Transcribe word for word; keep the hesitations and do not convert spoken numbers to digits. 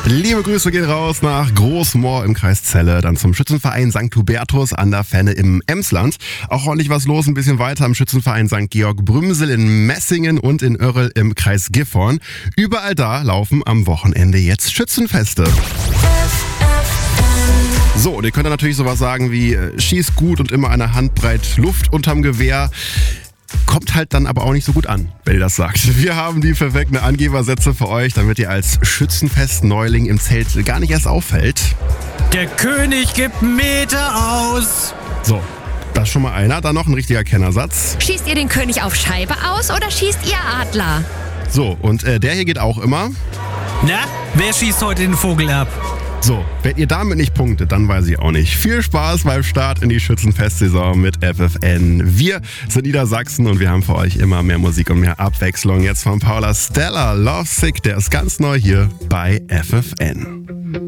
Liebe Grüße gehen raus nach Großmoor im Kreis Celle, dann zum Schützenverein Sankt Hubertus an der Fenne im Emsland. Auch ordentlich was los, ein bisschen weiter im Schützenverein Sankt Georg Brümsel in Messingen und in Oerrel im Kreis Gifhorn. Überall da laufen am Wochenende jetzt Schützenfeste. So, und ihr könnt dann natürlich sowas sagen wie, äh, schieß gut und immer eine Handbreit Luft unterm Gewehr. Kommt halt dann aber auch nicht so gut an, wenn ihr das sagt. Wir haben die perfekten Angebersätze für euch, damit ihr als Schützenfest-Neuling im Zelt gar nicht erst auffällt. Der König gibt einen Meter aus. So, das ist schon mal einer. Dann noch ein richtiger Kennersatz. Schießt ihr den König auf Scheibe aus oder schießt ihr Adler? So, und äh, der hier geht auch immer. Na, wer schießt heute den Vogel ab? So, wenn ihr damit nicht punktet, dann weiß ich auch nicht. Viel Spaß beim Start in die Schützenfestsaison mit F F N. Wir sind Niedersachsen und wir haben für euch immer mehr Musik und mehr Abwechslung. Jetzt von Paula Stella, Love Sick, der ist ganz neu hier bei F F N.